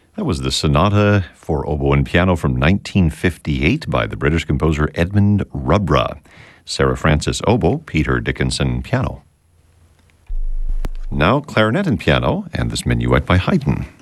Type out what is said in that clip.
That was the Sonata for Oboe and Piano from 1958 by the British composer Edmund Rubra. Sarah Francis oboe, Peter Dickinson piano. Now clarinet and piano, and this minuet by Haydn.